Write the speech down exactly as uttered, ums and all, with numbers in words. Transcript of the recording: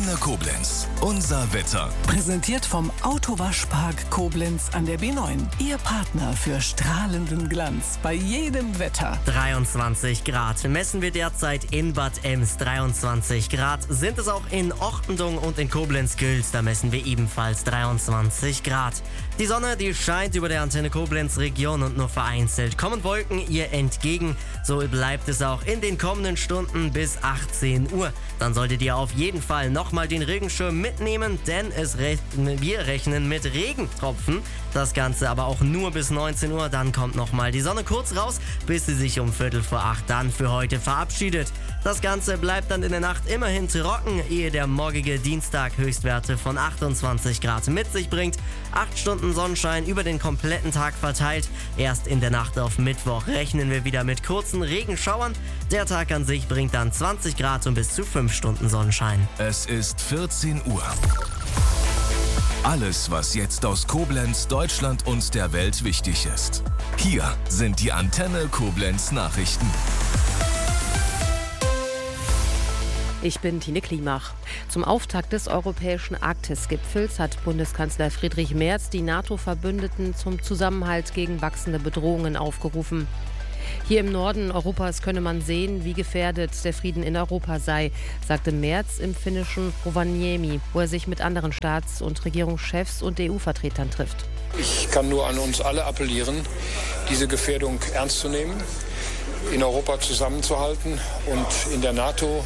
Antenne Koblenz. Unser Wetter. Präsentiert vom Autowaschpark Koblenz an der B neun. Ihr Partner für strahlenden Glanz bei jedem Wetter. dreiundzwanzig Grad messen wir derzeit in Bad Ems. dreiundzwanzig Grad sind es auch in Ortendung und in Koblenz-Gülz. Da messen wir ebenfalls dreiundzwanzig Grad. Die Sonne, die scheint über der Antenne Koblenz-Region und nur vereinzelt kommen Wolken ihr entgegen. So bleibt es auch in den kommenden Stunden bis achtzehn Uhr. Dann solltet ihr auf jeden Fall nochmal den Regenschirm mitnehmen, denn es rechnen, wir rechnen mit Regentropfen. Das Ganze aber auch nur bis neunzehn Uhr. Dann kommt nochmal die Sonne kurz raus, bis sie sich um Viertel vor acht dann für heute verabschiedet. Das Ganze bleibt dann in der Nacht immerhin trocken, ehe der morgige Dienstag Höchstwerte von achtundzwanzig Grad mit sich bringt. Acht Stunden Sonnenschein über den kompletten Tag verteilt. Erst in der Nacht auf Mittwoch rechnen wir wieder mit kurzen Regenschauern. Der Tag an sich bringt dann zwanzig Grad und bis zu fünf Stunden Sonnenschein. Es ist vierzehn Uhr. Alles, was jetzt aus Koblenz, Deutschland und der Welt wichtig ist. Hier sind die Antenne Koblenz Nachrichten. Ich bin Tine Klimach. Zum Auftakt des europäischen Arktis-Gipfels hat Bundeskanzler Friedrich Merz die NATO-Verbündeten zum Zusammenhalt gegen wachsende Bedrohungen aufgerufen. Hier im Norden Europas könne man sehen, wie gefährdet der Frieden in Europa sei, sagte Merz im finnischen Rovaniemi, wo er sich mit anderen Staats- und Regierungschefs und E U-Vertretern trifft. Ich kann nur an uns alle appellieren, diese Gefährdung ernst zu nehmen, in Europa zusammenzuhalten und in der NATO